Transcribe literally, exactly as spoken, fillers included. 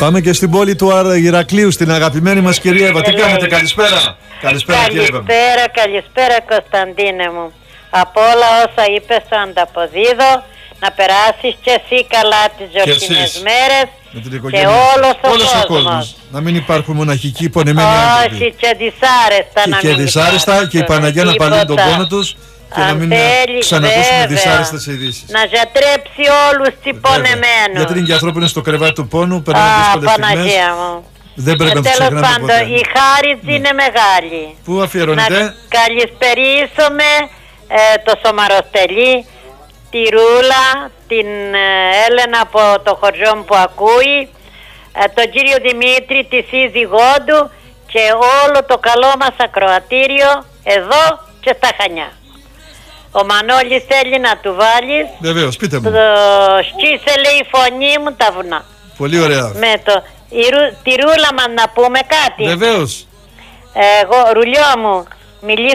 Πάμε και στην πόλη του Ηρακλείου, στην αγαπημένη μας κυρία Εύα. Τι κάνετε, καλησπέρα. Καλησπέρα, καλησπέρα, καλησπέρα Κωνσταντίνε μου. Από όλα όσα είπες το ανταποδίδω. Να περάσεις και εσύ καλά τις γιορτινές μέρες και όλος ο όλος κόσμος. ο κόσμος. Να μην υπάρχουν μοναχικοί πονεμένοι άνθρωποι. Όχι, και δυσάρεστα και, να και μην δυσάρεστα υπάρχουν, και η Παναγία να παλύνει τον πόνο τους και αν να μην θέλει, ξανακούσουμε βέβαια, δυσάρεστες ειδήσεις. Να γιατρέψει όλους τους πονεμένους. Γιατί είναι και άνθρωποι είναι στο κρεβάτι του πόνου, περνάνε δύσκολες στιγμές. Δεν πρέπει να τους ξεχνάμε ποτέ. Τέλος πάντων, η χάριτζη είναι μεγάλη. Πού αφιερώνετε? Να καλησπερίσουμε ε, το Σωμαροστελή, τη Ρούλα, την ε, Έλενα από το χωριό μου που ακούει, ε, τον κύριο Δημήτρη, τη σύζυγό του και όλο το καλό μας ακροατήριο εδώ και στα Χανιά. Ο Μανώλης θέλει να του βάλεις. Βεβαίως, πείτε μου. Το σκίσε λέει η φωνή μου τα βουνά. Πολύ ωραία. Με το, η, τη Ρούλα μας να πούμε κάτι. Βεβαίως. Εγώ, Ρουλιό μου, μιλή